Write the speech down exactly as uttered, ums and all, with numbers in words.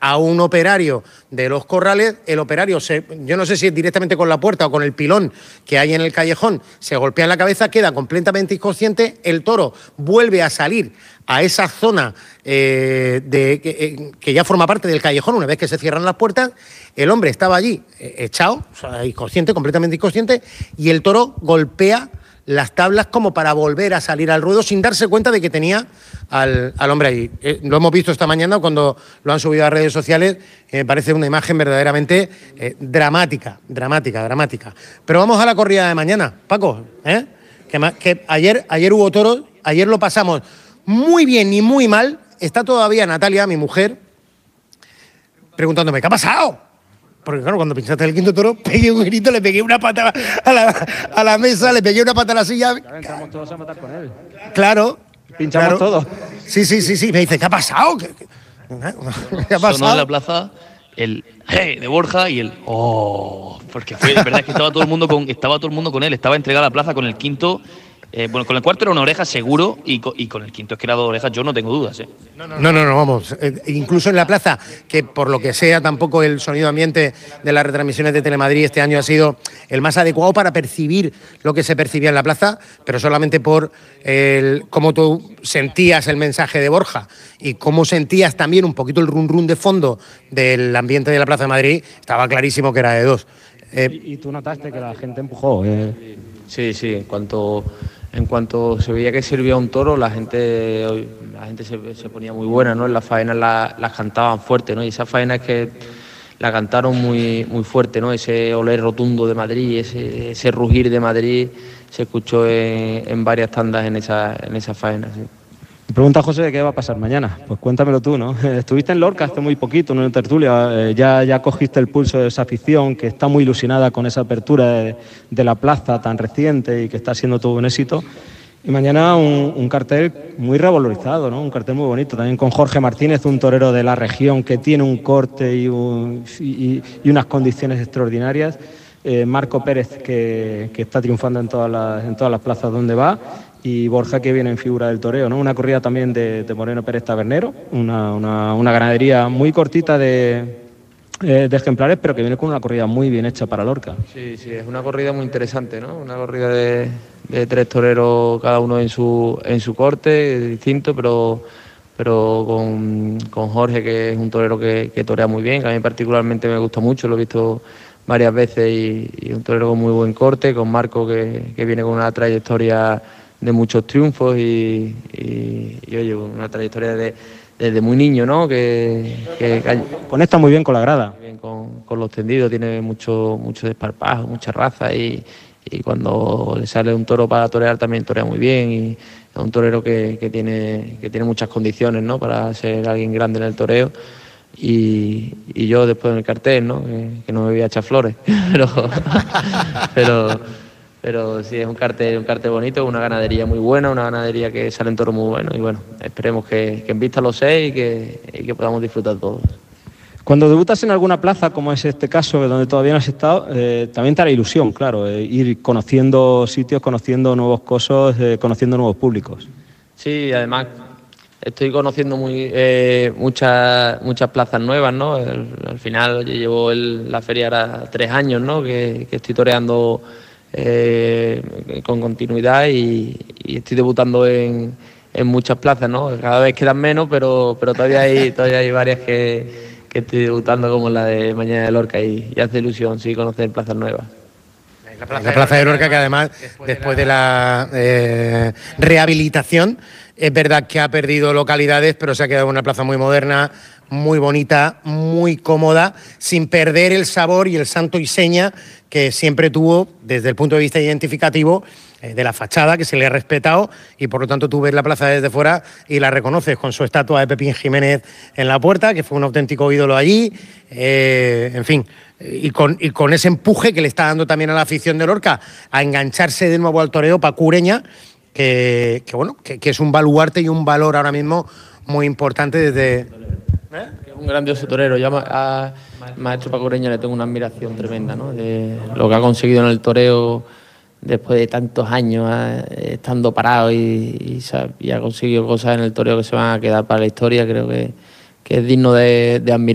a un operario de los corrales, el operario, se, yo no sé si es directamente con la puerta o con el pilón que hay en el callejón, se golpea en la cabeza, queda completamente inconsciente, el toro vuelve a salir a esa zona eh, de, que, eh, que ya forma parte del callejón una vez que se cierran las puertas, el hombre estaba allí eh, echado, o sea, inconsciente, completamente inconsciente, y el toro golpea las tablas como para volver a salir al ruedo sin darse cuenta de que tenía al, al hombre allí. Eh, lo hemos visto esta mañana cuando lo han subido a redes sociales, me eh, parece una imagen verdaderamente eh, dramática, dramática, dramática. Pero vamos a la corrida de mañana, Paco, ¿eh? que, que ayer, ayer hubo toros, ayer lo pasamos muy bien y muy mal. Está todavía Natalia, mi mujer, preguntándome, ¿qué ha pasado? Porque claro, cuando pinchaste el quinto toro, pegué un grito, le pegué una pata a la, a la mesa, le pegué una pata a la silla. Claro, entramos todos a matar con él. Claro. Pinchamos claro. todos. Sí, sí, sí, sí. Me dice, ¿qué ha pasado? ¿Qué, qué, qué ha pasado? Sonó en la plaza el hey de Borja y el oh, porque fue, verdad es que estaba todo el mundo con, estaba todo el mundo con él, estaba entregada la plaza con el quinto. Eh, bueno, con el cuarto era una oreja seguro y con, y con el quinto es que era dos orejas, yo no tengo dudas. ¿eh? No, no, no, no, no, vamos. Eh, incluso en la plaza, que por lo que sea tampoco el sonido ambiente de las retransmisiones de Telemadrid este año ha sido el más adecuado para percibir lo que se percibía en la plaza, pero solamente por el, cómo tú sentías el mensaje de Borja y cómo sentías también un poquito el run run de fondo del ambiente de la Plaza de Madrid, estaba clarísimo que era de dos. Eh, y, y tú notaste que la gente empujó. Eh. Sí, sí, en cuanto, en cuanto se veía que servía un toro, la gente, la gente se, se ponía muy buena, ¿no? En las faenas la, las cantaban fuerte, ¿no? Y esas faenas que la cantaron muy, muy fuerte, ¿no? Ese oler rotundo de Madrid, ese, ese rugir de Madrid se escuchó en, en varias tandas en esa, en esa faena, sí. Me pregunta José de qué va a pasar mañana. Pues cuéntamelo tú, ¿no? Estuviste en Lorca hace muy poquito, en una tertulia, eh, ya, ya cogiste el pulso de esa afición que está muy ilusionada con esa apertura de, de la plaza tan reciente y que está siendo todo un éxito. Y mañana un, un cartel muy revalorizado, ¿no? Un cartel muy bonito, también con Jorge Martínez, un torero de la región que tiene un corte y, un, y, y unas condiciones extraordinarias. Eh, Marco Pérez, que, que está triunfando en todas las, en todas las plazas donde va, y Borja, que viene en figura del toreo, ¿no? Una corrida también de, de Moreno Pérez Tabernero, una, una, una ganadería muy cortita de, eh, de ejemplares, pero que viene con una corrida muy bien hecha para Lorca. Sí, sí, es una corrida muy interesante, ¿no? Una corrida de, de tres toreros, cada uno en su, en su corte, distinto, pero, pero con, con Jorge, que es un torero que, que torea muy bien, que a mí particularmente me gusta mucho, lo he visto varias veces y, y un torero con muy buen corte, con Marco, que, que viene con una trayectoria de muchos triunfos y, y, y oye, una trayectoria de, desde muy niño, ¿no? Que, que, que conecta muy bien con la grada. Bien con, con los tendidos, tiene mucho, mucho desparpajo, mucha raza y, y cuando le sale un toro para torear también torea muy bien y es un torero que, que, tiene, que tiene muchas condiciones, ¿no? Para ser alguien grande en el toreo. Y, y yo después en el cartel, ¿no? Que, que no me voy a echar flores, pero, pero, pero sí, es un cartel, un cartel bonito, una ganadería muy buena, una ganadería que sale en toro muy bueno y bueno, esperemos que, que en vista los seis y que, y que podamos disfrutar todos. Cuando debutas en alguna plaza, como es este caso, donde todavía no has estado, eh, también te hará ilusión, claro, eh, ir conociendo sitios, conociendo nuevos cosos, eh, conociendo nuevos públicos. Sí, además estoy conociendo muy, eh, muchas, muchas plazas nuevas, ¿no? El, al final yo llevo el, la feria ahora tres años, ¿no? Que, que estoy toreando eh, con continuidad y, y estoy debutando en, en muchas plazas, ¿no? Cada vez quedan menos, pero, pero todavía hay, todavía hay varias que, que estoy debutando, como la de Mañana de Lorca, y, y hace ilusión, sí, conocer plazas nuevas. La plaza, la plaza de Lorca, que además, después de la eh, rehabilitación, es verdad que ha perdido localidades, pero se ha quedado una plaza muy moderna, muy bonita, muy cómoda, sin perder el sabor y el santo y seña que siempre tuvo desde el punto de vista identificativo eh, de la fachada, que se le ha respetado, y por lo tanto tú ves la plaza desde fuera y la reconoces con su estatua de Pepín Jiménez en la puerta, que fue un auténtico ídolo allí, eh, en fin, y con, y con ese empuje que le está dando también a la afición de Lorca a engancharse de nuevo al toreo Paco Ureña, que, que bueno, que, que es un baluarte y un valor ahora mismo muy importante desde... ¿Eh? Un grandioso torero. Yo a, a maestro Paco Ureña le tengo una admiración tremenda, ¿no? De lo que ha conseguido en el toreo después de tantos años eh, estando parado y, y, y ha conseguido cosas en el toreo que se van a quedar para la historia. Creo que, que es digno de, de admirar.